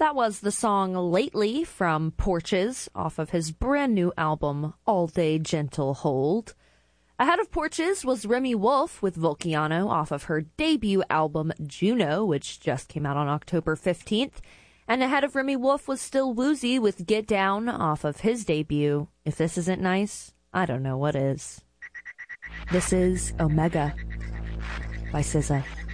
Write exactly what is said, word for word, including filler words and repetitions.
That was the song Lately from Porches off of his brand new album, All Day Gentle Hold. Ahead of Porches was Remi Wolf with Vulciano off of her debut album, Juno, which just came out on October fifteenth. And ahead of Remi Wolf was Still Woozy with Get Down off of his debut. If this isn't nice, I don't know what is. This is Omega by S Z A.